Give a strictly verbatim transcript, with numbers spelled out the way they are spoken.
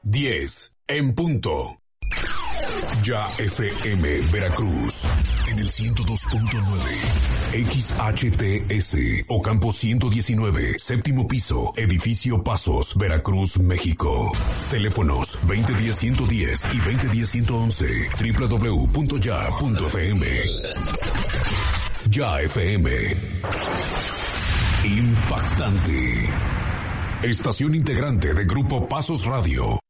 diez en punto. Ya F M Veracruz en el ciento dos punto nueve, X H T S Ocampo ciento diecinueve, séptimo piso, edificio Pasos, Veracruz, México. Teléfonos veinte diez ciento diez y veinte diez ciento once, doble u doble u doble u punto ya punto f m. Ya F M. Impactante. Estación integrante de Grupo Pasos Radio.